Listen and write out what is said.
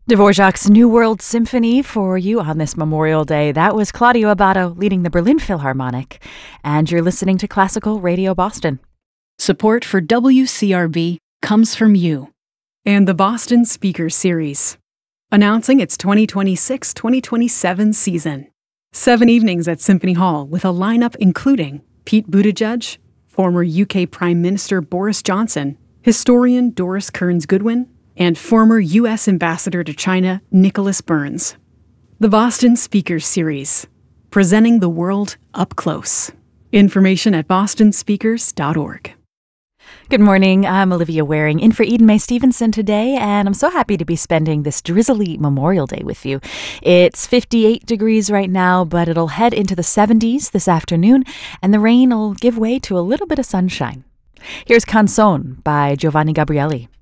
Dvorak's New World Symphony for you on this Memorial Day. That was Claudio Abbado leading the Berlin Philharmonic. And you're listening to Classical Radio Boston. Support for WCRB comes from you. And the Boston Speakers Series, announcing its 2026-2027 season. 7 evenings at Symphony Hall with a lineup including Pete Buttigieg, former UK Prime Minister Boris Johnson, historian Doris Kearns Goodwin, and former U.S. Ambassador to China Nicholas Burns. The Boston Speakers Series, presenting the world up close. Information at bostonspeakers.org. Good morning, I'm Olivia Waring in for Eden Mae Stevenson today, and I'm so happy to be spending this drizzly Memorial Day with you. It's 58 degrees right now, but it'll head into the 70s this afternoon, and the rain will give way to a little bit of sunshine. Here's Canzone by Giovanni Gabrieli.